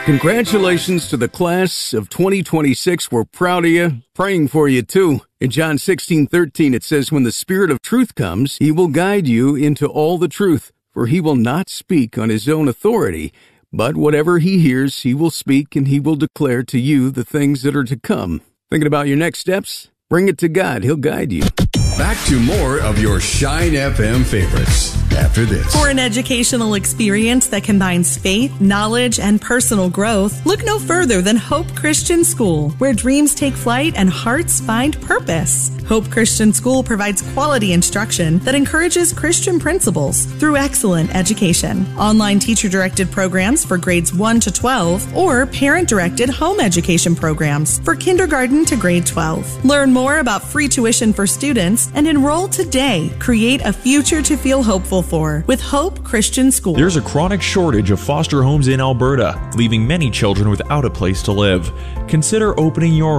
Congratulations to the class of 2026. We're proud of you, praying for you too. In John 16:13, it says, "When the Spirit of truth comes, he will guide you into all the truth, for he will not speak on his own authority, but whatever he hears, he will speak, and he will declare to you the things that are to come." Thinking about your next steps? Bring it to God. He'll guide you. Back to more of your Shine FM favorites after this. For an educational experience that combines faith, knowledge, and personal growth, look no further than Hope Christian School, where dreams take flight and hearts find purpose. Hope Christian School provides quality instruction that encourages Christian principles through excellent education. Online teacher-directed programs for grades 1 to 12 or parent-directed home education programs for kindergarten to grade 12. Learn more about free tuition for students and enroll today. Create a future to feel hopeful for with Hope Christian School. There's a chronic shortage of foster homes in Alberta, leaving many children without a place to live. Consider opening your